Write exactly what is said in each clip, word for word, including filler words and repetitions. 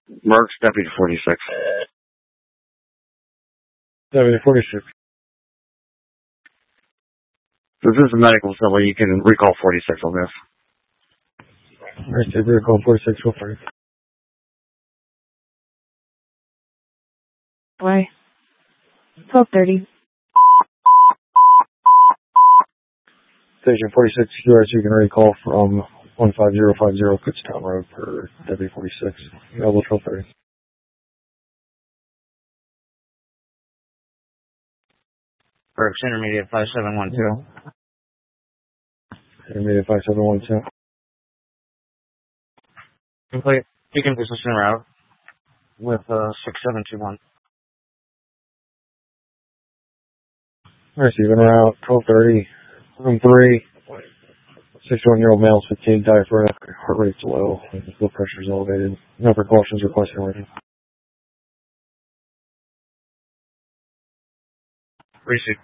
Merck's Deputy forty-six. Deputy forty-six. This is a medical facility. You can recall forty-six on this. Alright, so recall forty-six, go for it. Why? twelve thirty. Station forty-six, U S, you can recall from one five zero five zero Kutztown Road for Deputy forty-six. Available twelve thirty. Merck's Intermediate five seven one two. Intermediate five seven one two. Complete. Beacon position route with uh, six seven two one. Receiving route, twelve thirty, room three, sixty-one-year-old male, fatigued, diaphragmatic, heart rate's low, blood pressure is elevated. No precautions requested already. Receive.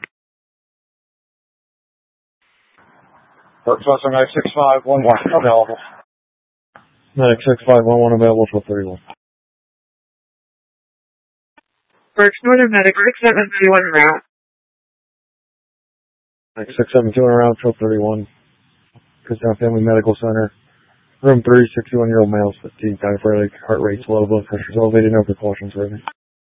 Professor nine six five one one available. nine six five one one available, twelve thirty-one. Merck's Northern Medic six seven two one route. six seven two around twelve thirty-one. Kutztown Family Medical Center. Room three, sixty-one-year-old male, fatigued, diaphragmatic, heart rate's low, blood pressure is elevated, no precautions ready.